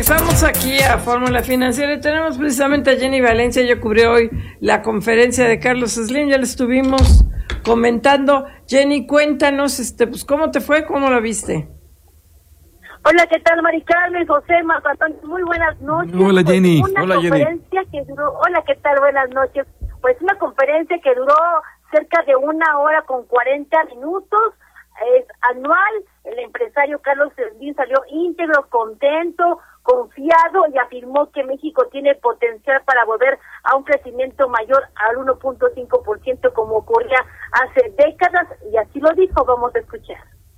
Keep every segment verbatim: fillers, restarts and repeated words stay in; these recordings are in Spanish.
Regresamos aquí a Fórmula Financiera y tenemos precisamente a Jenny Valencia. Ella cubrió hoy la conferencia de Carlos Slim, ya le estuvimos comentando. Jenny, cuéntanos, este, pues, ¿cómo te fue? ¿Cómo la viste? Hola, ¿qué tal, Mari Carmen, José, Marco Antonio? Muy buenas noches. Hola, Jenny. Pues una Hola, conferencia Jenny. que duró, hola, ¿qué tal? Buenas noches. Pues una conferencia que duró cerca de una hora con cuarenta minutos, es anual. El empresario Carlos Slim salió íntegro, contento, confiado y afirmó que México tiene potencial para volver a un crecimiento mayor al uno punto cinco por ciento como ocurría hace décadas, y así lo dijo. Vamos a escuchar.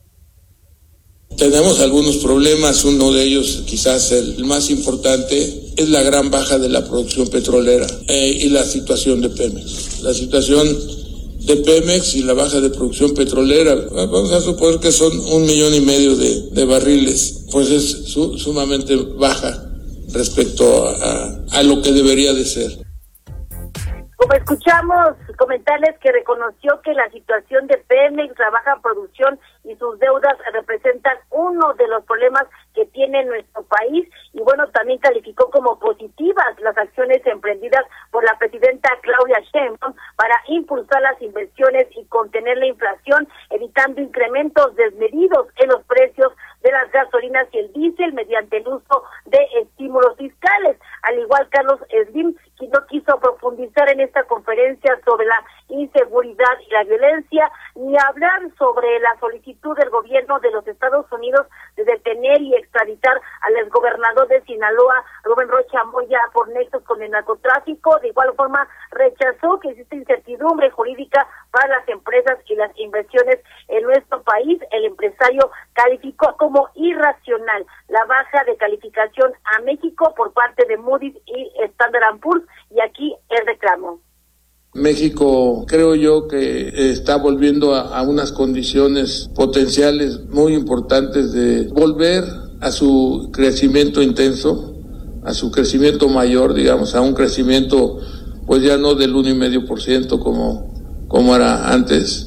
Tenemos algunos problemas, uno de ellos, quizás el más importante, es la gran baja de la producción petrolera eh, y la situación de Pemex. La situación de Pemex y la baja de producción petrolera, vamos a suponer que son un millón y medio de, de barriles, pues es su, sumamente baja respecto a, a lo que debería de ser. Como escuchamos, comentarles que reconoció que la situación de Pemex, la baja producción y sus deudas representan uno de los problemas que tiene nuestro país, y bueno, también calificó como positivas las acciones emprendidas por la presidenta Claudia Sheinbaum para impulsar las inversiones y contener la inflación, evitando incrementos desmedidos en los precios de las gasolinas y el diésel mediante el uso de estímulos fiscales. Al igual, Carlos Slim, quien no quiso profundizar en esta conferencia sobre la inseguridad y la violencia, ni hablar sobre la solicitud del gobierno de los Estados Unidos de detener y extraditar al exgobernador de Sinaloa, Rubén Rocha Moya, por nexos con el narcotráfico. De igual forma, rechazó que existe incertidumbre jurídica para las empresas y las inversiones en nuestro país. El empresario calificó como irracional la baja de calificación a México por parte de Moody's y Standard and Poor's, y aquí el reclamo. México, creo yo, que está volviendo a, a unas condiciones potenciales muy importantes de volver a su crecimiento intenso, a su crecimiento mayor, digamos, a un crecimiento, pues ya no del uno y medio por ciento como, como era antes.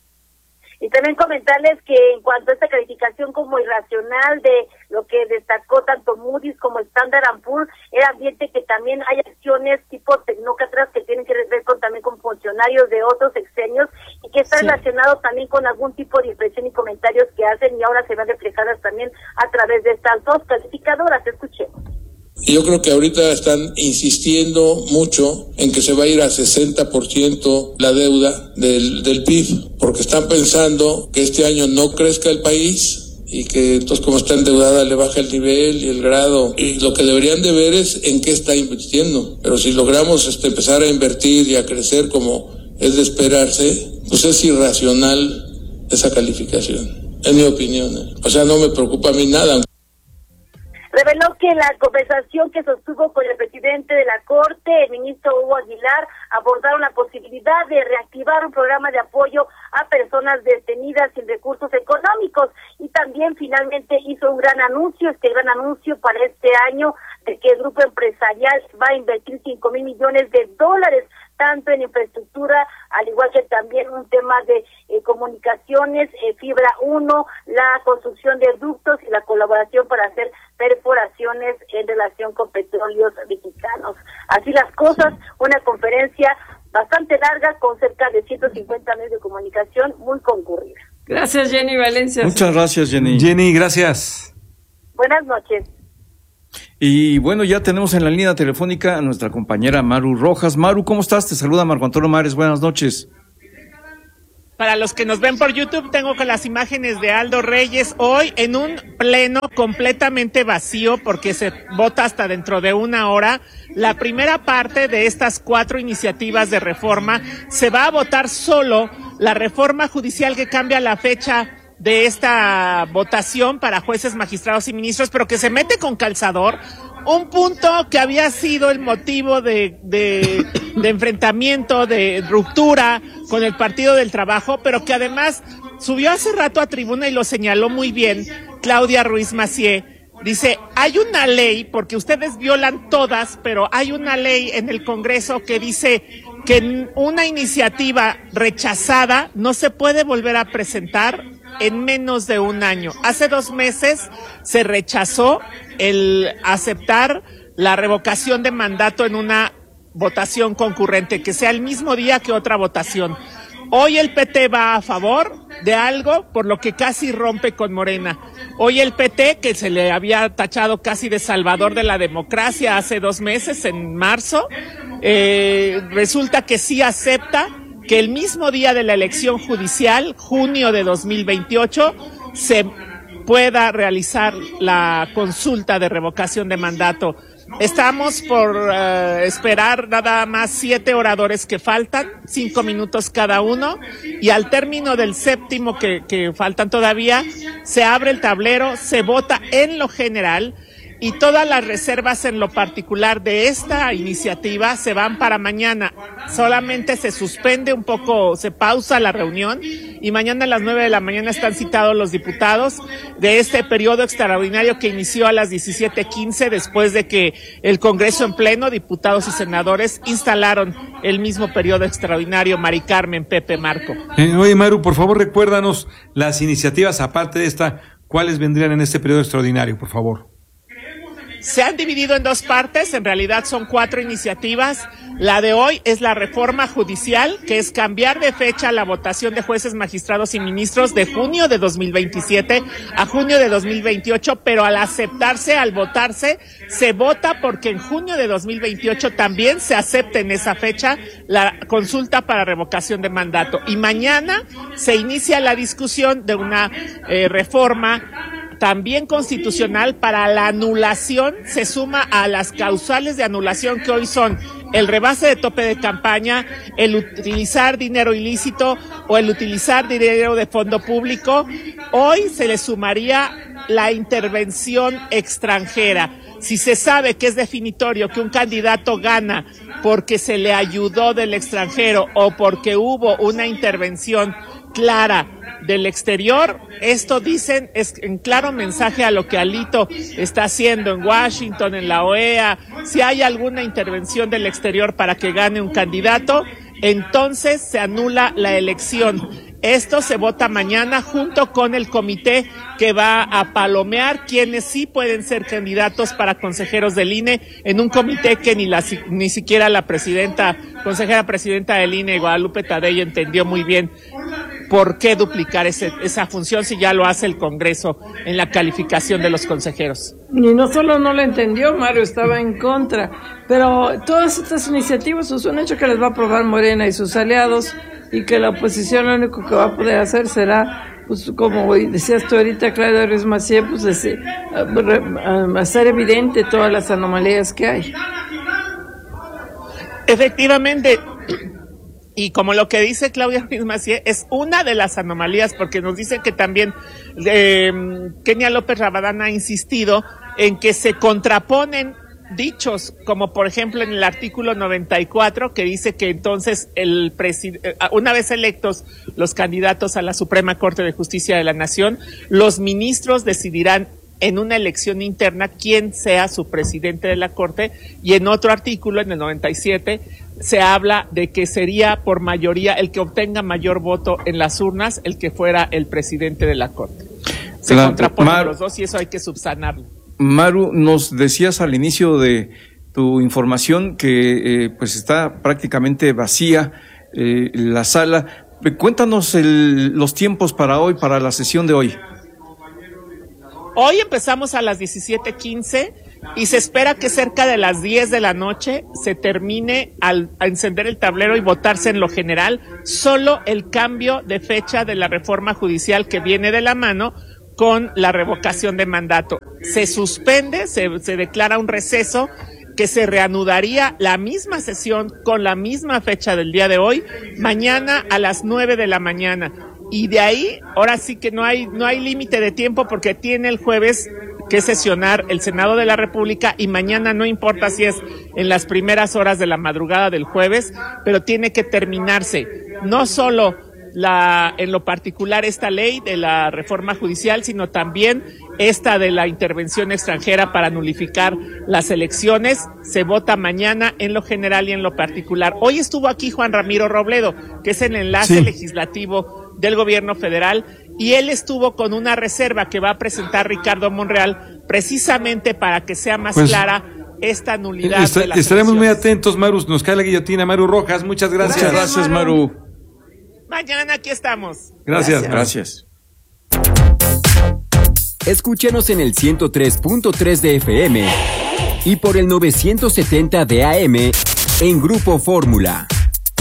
Y también comentarles que en cuanto a esta calificación como irracional de lo que destacó tanto Moody's como Standard and Poor's, era ambiente que también hay acciones tipo tecnócratas que tienen que ver con, también con funcionarios de otros sexenios, y que está sí. relacionado también con algún tipo de impresión y comentarios que hacen, y ahora se ven reflejadas también a través de estas dos calificadoras. Escuchemos. Yo creo que ahorita están insistiendo mucho en que se va a ir a sesenta por ciento la deuda del, del P I B, porque están pensando que este año no crezca el país y que entonces, como está endeudada, le baja el nivel y el grado, y lo que deberían de ver es en qué está invirtiendo. Pero si logramos este, empezar a invertir y a crecer como es de esperarse, pues es irracional esa calificación, en mi opinión. O sea, no me preocupa a mí nada. Reveló que en la conversación que sostuvo con el presidente de la Corte, el ministro Hugo Aguilar, abordaron la posibilidad de reactivar un programa de apoyo a personas detenidas sin recursos económicos, y también finalmente hizo un gran anuncio, este gran anuncio para este año, de que el grupo empresarial va a invertir cinco mil millones de dólares, tanto en infraestructura, al igual que también un tema de eh, comunicaciones, eh, fibra uno, la construcción de ductos y la colaboración para hacer perforaciones en relación con petróleos mexicanos. Así las cosas, una conferencia bastante larga con cerca de ciento cincuenta medios de comunicación, muy concurrida. Gracias, Jenny Valencia. Muchas gracias, Jenny. Jenny, gracias. Buenas noches. Y bueno, ya tenemos en la línea telefónica a nuestra compañera Maru Rojas. Maru, ¿cómo estás? Te saluda Marco Antonio Mares. Buenas noches. Para los que nos ven por YouTube, tengo con las imágenes de Aldo Reyes hoy en un pleno completamente vacío, porque se vota hasta dentro de una hora. La primera parte de estas cuatro iniciativas de reforma se va a votar solo la reforma judicial que cambia la fecha de esta votación para jueces, magistrados y ministros, pero que se mete con calzador. Un punto que había sido el motivo de, de, de enfrentamiento, de ruptura con el Partido del Trabajo, pero que además subió hace rato a tribuna y lo señaló muy bien Claudia Ruiz Massieu. Dice, hay una ley, porque ustedes violan todas, pero hay una ley en el Congreso que dice que una iniciativa rechazada no se puede volver a presentar en menos de un año. Hace dos meses se rechazó el aceptar la revocación de mandato en una votación concurrente, que sea el mismo día que otra votación. Hoy el P T va a favor de algo por lo que casi rompe con Morena. Hoy el P T, que se le había tachado casi de salvador de la democracia hace dos meses, en marzo, eh, resulta que sí acepta que el mismo día de la elección judicial, junio de dos mil veintiocho, se pueda realizar la consulta de revocación de mandato. Estamos por uh, esperar nada más siete oradores que faltan, cinco minutos cada uno, y al término del séptimo que, que faltan todavía, se abre el tablero, se vota en lo general, y todas las reservas en lo particular de esta iniciativa se van para mañana. Solamente se suspende un poco, se pausa la reunión, y mañana a las nueve de la mañana están citados los diputados de este periodo extraordinario que inició a las diecisiete quince, después de que el Congreso en pleno, diputados y senadores, instalaron el mismo periodo extraordinario. Mari Carmen, Pepe, Marco. Eh, oye, Maru, por favor, recuérdanos las iniciativas, aparte de esta, ¿cuáles vendrían en este periodo extraordinario, por favor? Se han dividido en dos partes, en realidad son cuatro iniciativas. La de hoy es la reforma judicial, que es cambiar de fecha la votación de jueces, magistrados y ministros de junio de dos mil veintisiete a junio de dos mil veintiocho, pero al aceptarse, al votarse, se vota porque en junio de dos mil veintiocho también se acepte en esa fecha la consulta para revocación de mandato. Y mañana se inicia la discusión de una eh, reforma también constitucional para la anulación, se suma a las causales de anulación que hoy son el rebase de tope de campaña, el utilizar dinero ilícito o el utilizar dinero de fondo público. Hoy se le sumaría la intervención extranjera. Si se sabe que es definitorio que un candidato gana porque se le ayudó del extranjero o porque hubo una intervención clara del exterior, esto dicen es en claro mensaje a lo que Alito está haciendo en Washington, en la O E A. Si hay alguna intervención del exterior para que gane un candidato, entonces se anula la elección. Esto se vota mañana junto con el comité que va a palomear quienes sí pueden ser candidatos para consejeros del I N E, en un comité que ni la ni siquiera la presidenta, consejera presidenta del I N E, Guadalupe Tadei, entendió muy bien por qué duplicar ese, esa función si ya lo hace el Congreso en la calificación de los consejeros. Y no solo no lo entendió, Mario estaba en contra, pero todas estas iniciativas es un hecho que les va a aprobar Morena y sus aliados, y que la oposición lo único que va a poder hacer será, pues como decías tú ahorita, Claudia Ruiz Massieu, pues ese, hacer evidente todas las anomalías que hay. Efectivamente. Y como lo que dice Claudia Ruiz Massieu es una de las anomalías, porque nos dicen que también eh, Kenia López Rabadán ha insistido en que se contraponen dichos, como por ejemplo en el artículo noventa y cuatro, que dice que entonces el presidente, una vez electos los candidatos a la Suprema Corte de Justicia de la Nación, los ministros decidirán en una elección interna quién sea su presidente de la Corte, y en otro artículo, en el noventa y siete, se habla de que sería por mayoría el que obtenga mayor voto en las urnas el que fuera el presidente de la Corte. Se la, contraponen Mar, los dos y eso hay que subsanarlo. Maru, nos decías al inicio de tu información que eh, pues está prácticamente vacía eh, la sala. Cuéntanos el, los tiempos para hoy, para la sesión de hoy. Hoy empezamos a las diecisiete quince y se espera que cerca de las diez de la noche se termine al a encender el tablero y votarse en lo general solo el cambio de fecha de la reforma judicial que viene de la mano con la revocación de mandato. Se suspende, se, se declara un receso que se reanudaría la misma sesión con la misma fecha del día de hoy, mañana a las nueve de la mañana. Y de ahí, ahora sí que no hay no hay límite de tiempo porque tiene el jueves que sesionar el Senado de la República y mañana no importa si es en las primeras horas de la madrugada del jueves, pero tiene que terminarse no solo la en lo particular esta ley de la reforma judicial, sino también esta de la intervención extranjera para nulificar las elecciones. Se vota mañana en lo general y en lo particular. Hoy estuvo aquí Juan Ramiro Robledo, que es el enlace sí. legislativo del gobierno federal, y él estuvo con una reserva que va a presentar Ricardo Monreal precisamente para que sea más pues, clara esta nulidad está, de las estaremos elecciones. muy atentos, Maru, nos cae la guillotina. Maru Rojas, muchas gracias. Muchas gracias, Maru. Mañana aquí estamos. Gracias. Gracias. Escúchanos en el ciento tres punto tres de F M y por el novecientos setenta de A M en Grupo Fórmula.